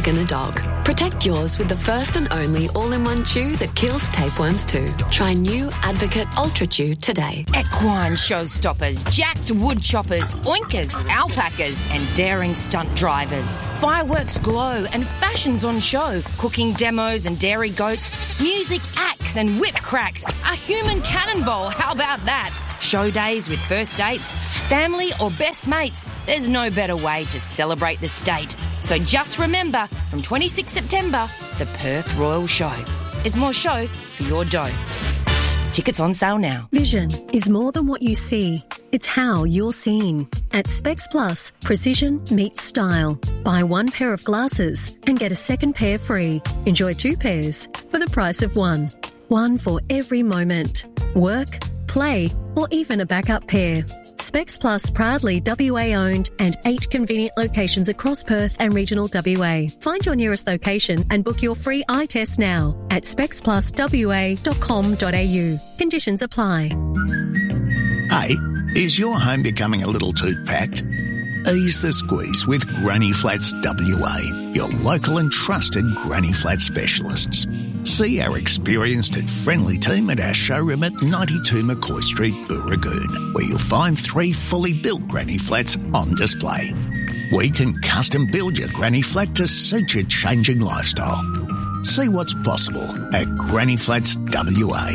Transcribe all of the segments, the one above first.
and a dog. Protect yours with the first and only all-in-one chew that kills tapeworms too. Try new Advocate Ultra Chew today. Equine showstoppers, jacked wood choppers, oinkers, alpacas and daring stunt drivers. Fireworks glow and fashions on show. Cooking demos and dairy goats. Music acts and whip cracks. A human cannonball, how about that? Show days with first dates, family or best mates. There's no better way to celebrate the state. So just remember, from 26 September, the Perth Royal Show. There's more show for your dough. Tickets on sale now. Vision is more than what you see. It's how you're seen. At Specs Plus, precision meets style. Buy one pair of glasses and get a second pair free. Enjoy two pairs for the price of one. One for every moment. Work, play, or even a backup pair. Specs Plus proudly WA owned and 8 convenient locations across Perth and regional WA. Find your nearest location and book your free eye test now at specspluswa.com.au. Conditions apply. Hey, is your home becoming a little too packed? Ease the squeeze with Granny Flats WA, your local and trusted Granny Flat specialists. See our experienced and friendly team at our showroom at 92 McCoy Street, Booragoon, where you'll find 3 fully built Granny Flats on display. We can custom build your Granny Flat to suit your changing lifestyle. See what's possible at Granny Flats WA.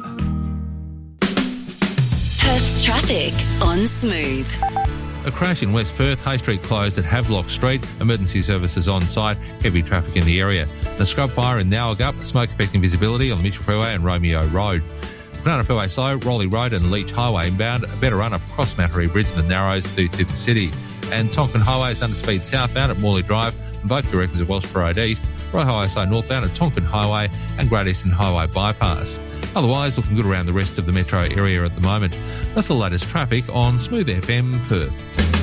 Perth's traffic on Smooth. A crash in West Perth, Hay Street closed at Havelock Street, emergency services on site, heavy traffic in the area. The scrub fire in Nowagup, smoke affecting visibility on the Mitchell Freeway and Romeo Road. Banana Freeway slow, Rowley Road and Leach Highway inbound, a better run up across Mattery Bridge and the Narrows through to the city. And Tonkin Highway is under speed southbound at Morley Drive and both directions at Welsh Road East, Roy Highway side northbound at Tonkin Highway and Great Eastern Highway bypass. Otherwise, looking good around the rest of the metro area at the moment. That's the latest traffic on Smooth FM Perth.